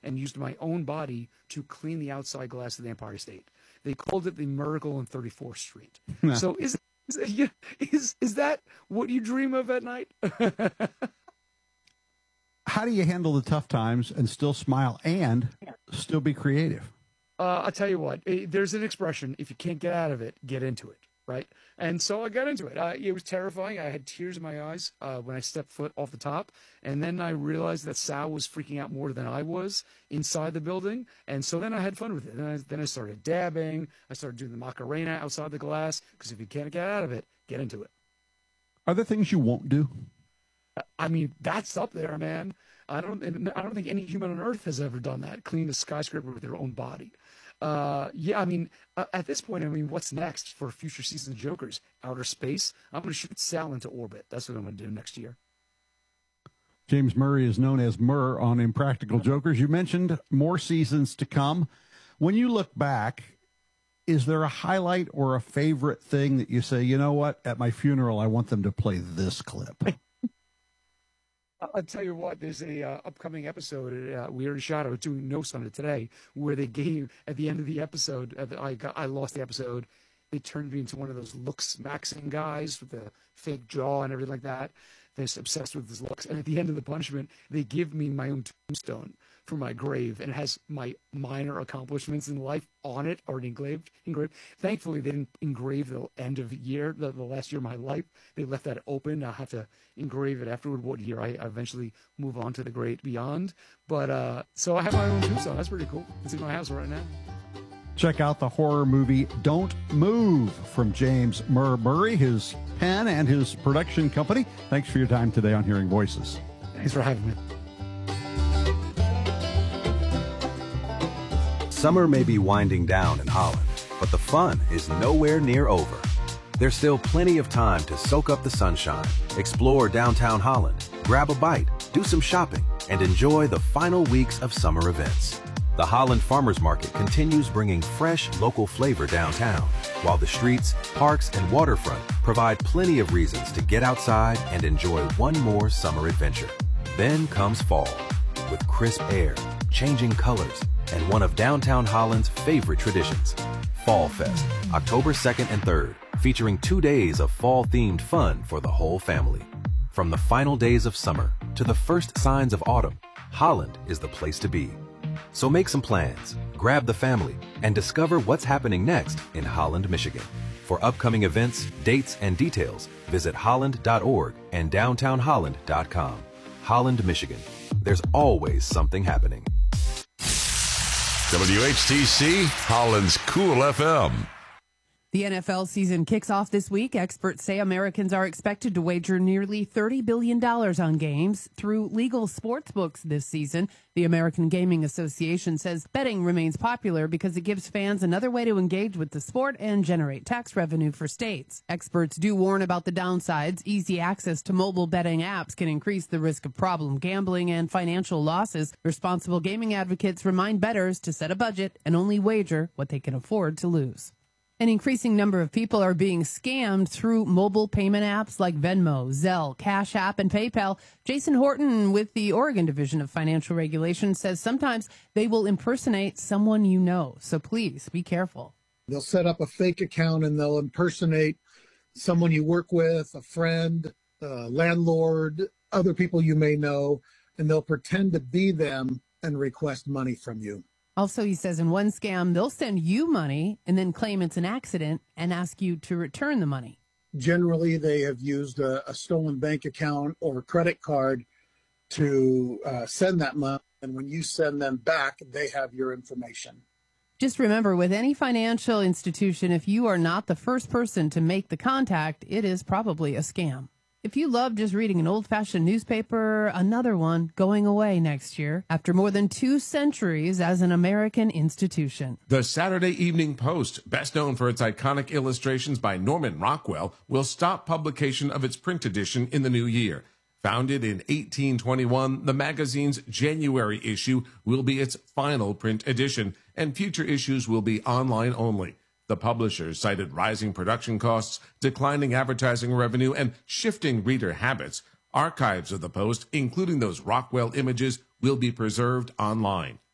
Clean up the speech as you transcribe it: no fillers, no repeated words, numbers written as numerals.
and used my own body to clean the outside glass of the Empire State. They called it the Miracle on 34th Street. So is that what you dream of at night? How do you handle the tough times and still smile and still be creative? I'll tell you what, there's an expression, if you can't get out of it, get into it, right? And so I got into it. It was terrifying. I had tears in my eyes when I stepped foot off the top. And then I realized that Sal was freaking out more than I was inside the building. And so then I had fun with it. And then I started dabbing. I started doing the Macarena outside the glass, because if you can't get out of it, get into it. Are there things you won't do? I mean, that's up there, man. I don't think any human on earth has ever done that, clean a skyscraper with their own body. Yeah, I mean, at this point, I mean, what's next for future season of Jokers? Outer space? I'm going to shoot Sal into orbit. That's what I'm going to do next year. James Murray is known as Murr on Impractical Jokers. You mentioned more seasons to come. When you look back, is there a highlight or a favorite thing that you say, you know what, at my funeral, I want them to play this clip? I'll tell you what, there's a upcoming episode we already shot. I was doing notes on it today, where they gave, at the end of the episode, I lost the episode. They turned me into one of those looks maxing guys with the fake jaw and everything like that. They're obsessed with his looks. And at the end of the punishment, they give me my own tombstone for my grave, and it has my minor accomplishments in life on it already engraved. Thankfully, they didn't engrave the end of year, the last year of my life. They left that open. I'll have to engrave it afterward, what year I eventually move on to the great beyond. But so I have my own tombstone. That's pretty cool. It's in my house right now. Check out the horror movie Don't Move from James Murray, his pen and his production company. Thanks for your time today on Hearing Voices. Thanks for having me. Summer may be winding down in Holland, but the fun is nowhere near over. There's still plenty of time to soak up the sunshine, explore downtown Holland, grab a bite, do some shopping, and enjoy the final weeks of summer events. The Holland Farmers Market continues bringing fresh, local flavor downtown, while the streets, parks, and waterfront provide plenty of reasons to get outside and enjoy one more summer adventure. Then comes fall, with crisp air, changing colors, and one of downtown Holland's favorite traditions, Fall Fest, October 2nd and 3rd, featuring 2 days of fall-themed fun for the whole family. From the final days of summer to the first signs of autumn, Holland is the place to be. So make some plans, grab the family, and discover what's happening next in Holland, Michigan. For upcoming events, dates, and details, visit holland.org and downtownholland.com. Holland, Michigan. There's always something happening. WHTC, Holland's Cool FM. The NFL season kicks off this week. Experts say Americans are expected to wager nearly $30 billion on games through legal sports books this season. The American Gaming Association says betting remains popular because it gives fans another way to engage with the sport and generate tax revenue for states. Experts do warn about the downsides. Easy access to mobile betting apps can increase the risk of problem gambling and financial losses. Responsible gaming advocates remind bettors to set a budget and only wager what they can afford to lose. An increasing number of people are being scammed through mobile payment apps like Venmo, Zelle, Cash App, and PayPal. Jason Horton with the Oregon Division of Financial Regulation says sometimes they will impersonate someone you know. So please be careful. They'll set up a fake account and they'll impersonate someone you work with, a friend, a landlord, other people you may know, and they'll pretend to be them and request money from you. Also, he says in one scam, they'll send you money and then claim it's an accident and ask you to return the money. Generally, they have used a stolen bank account or credit card to send that money. And when you send them back, they have your information. Just remember, with any financial institution, if you are not the first person to make the contact, it is probably a scam. If you love just reading an old-fashioned newspaper, another one going away next year after more than 2 centuries as an American institution. The Saturday Evening Post, best known for its iconic illustrations by Norman Rockwell, will stop publication of its print edition in the new year. Founded in 1821, the magazine's January issue will be its final print edition, and future issues will be online only. The publishers cited rising production costs, declining advertising revenue, and shifting reader habits. Archives of the Post, including those Rockwell images, will be preserved online.